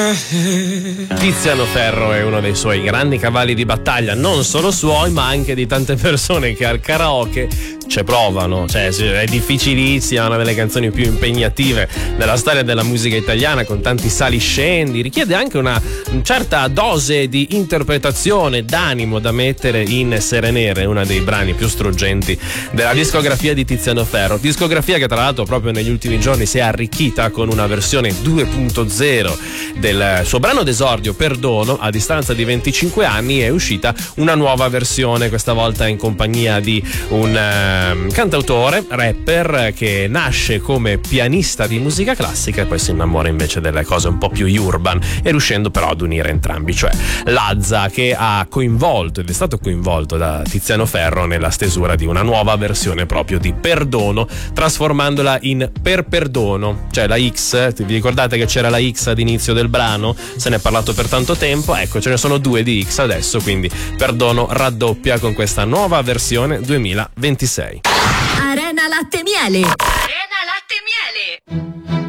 Tiziano Ferro è uno dei suoi grandi cavalli di battaglia, non solo suoi ma anche di tante persone che al karaoke ci provano, cioè è difficilissima, una delle canzoni più impegnative della storia della musica italiana, con tanti saliscendi, richiede anche una certa dose di interpretazione, d'animo da mettere in Sere Nere, uno dei brani più struggenti della discografia di Tiziano Ferro, discografia che tra l'altro proprio negli ultimi giorni si è arricchita con una versione 2.0 del suo brano d'esordio Perdono. A distanza di 25 anni è uscita una nuova versione, questa volta in compagnia di un cantautore, rapper che nasce come pianista di musica classica e poi si innamora invece delle cose un po' più urban, e riuscendo però ad unire entrambi, cioè Lazza, che ha coinvolto ed è stato coinvolto da Tiziano Ferro nella stesura di una nuova versione proprio di Perdono, trasformandola in Per Perdono, cioè la X, vi ricordate che c'era la X ad inizio del brano? Se ne è parlato per tanto tempo, ecco, ce ne sono due di X adesso, quindi Perdono raddoppia con questa nuova versione 2026. Arena Latte Miele. Arena Latte Miele.